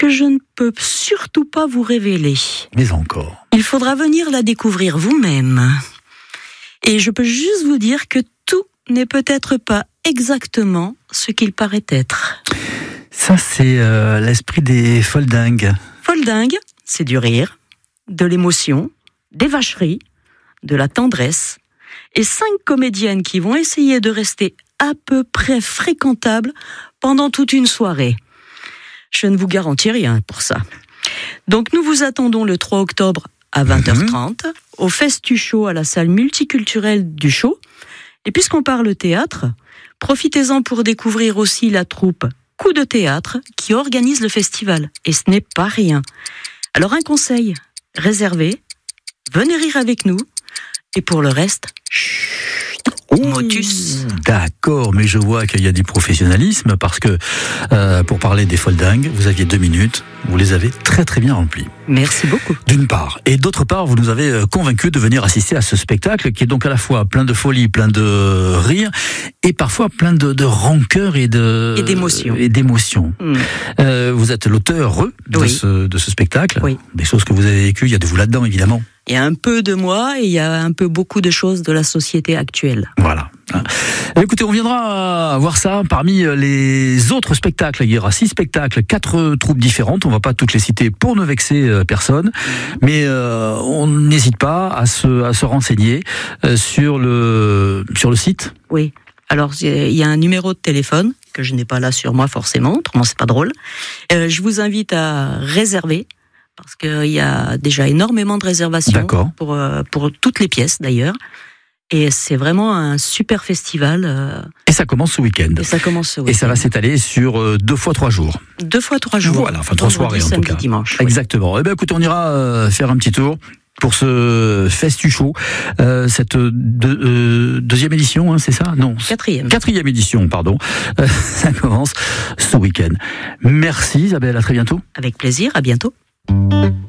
que je ne peux surtout pas vous révéler. Mais encore. Il faudra venir la découvrir vous-même. Et je peux juste vous dire que tout n'est peut-être pas exactement ce qu'il paraît être. Ça, c'est l'esprit des foldingues. Foldingue, c'est du rire, de l'émotion, des vacheries, de la tendresse, et 5 comédiennes qui vont essayer de rester à peu près fréquentables pendant toute une soirée. Je ne vous garantis rien pour ça. Donc nous vous attendons le 3 octobre à 20h30 au Festu Show à la salle multiculturelle du Show. Et puisqu'on parle théâtre, profitez-en pour découvrir aussi la troupe Coup de théâtre qui organise le festival. Et ce n'est pas rien. Alors un conseil, réservez, venez rire avec nous. Et pour le reste, motus. D'accord, mais je vois qu'il y a du professionnalisme parce que pour parler des foldingues, vous aviez 2 minutes, vous les avez très très bien remplies. Merci beaucoup. D'une part. Et d'autre part, vous nous avez convaincus de venir assister à ce spectacle qui est donc à la fois plein de folie, plein de rire et parfois plein de rancœur et d'émotions. Vous êtes l'auteur de ce spectacle. Oui. Des choses que vous avez vécues, il y a de vous là-dedans évidemment. Il y a un peu de moi et il y a un peu beaucoup de choses de la société actuelle. Voilà. Écoutez, on viendra voir ça parmi les autres spectacles. Il y aura 6 spectacles, 4 troupes différentes. On ne va pas toutes les citer pour ne vexer personne. Mais on n'hésite pas à se renseigner sur le site. Oui. Alors, il y a un numéro de téléphone que je n'ai pas là sur moi forcément, autrement c'est pas drôle. Je vous invite à réserver. Parce qu'il y a déjà énormément de réservations pour toutes les pièces d'ailleurs. Et c'est vraiment un super festival. Et ça commence ce week-end. Et ça va s'étaler sur 2 fois 3 jours. 2 fois 3 jours. Voilà, enfin 3 soirées en tout cas. Dimanche. Exactement. Eh bien écoutez, on ira faire un petit tour pour ce Festu Show, cette deuxième édition, hein, c'est ça ? Non. Quatrième édition, pardon. Ça commence ce week-end. Merci Isabelle, à très bientôt. Avec plaisir, à bientôt.